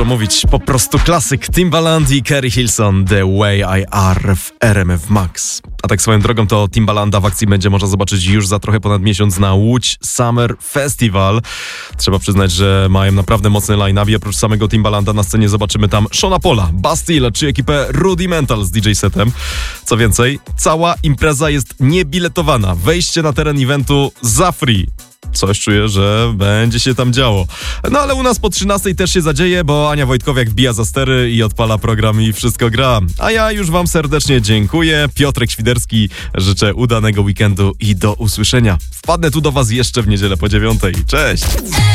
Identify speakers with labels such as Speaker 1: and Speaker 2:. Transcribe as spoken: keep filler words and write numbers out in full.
Speaker 1: mówić. Po prostu klasyk. Timbaland i Keri Hilson, The Way I Are w R M F Max. A tak swoją drogą to Timbalanda w akcji będzie można zobaczyć już za trochę ponad miesiąc na Łódź Summer Festival. Trzeba przyznać, że mają naprawdę mocny line-up i oprócz samego Timbalanda na scenie zobaczymy tam Seana Paula, Bastille czy ekipę Rudimental z D J setem. Co więcej, cała impreza jest niebiletowana. Wejście na teren eventu za free. Coś czuję, że będzie się tam działo. No ale u nas po trzynastej też się zadzieje, bo Ania Wojtkowiak wbija za stery i odpala program i wszystko gra. A ja już wam serdecznie dziękuję. Piotrek Świderski, życzę udanego weekendu i do usłyszenia. Wpadnę tu do was jeszcze w niedzielę po dziewiątej. Cześć!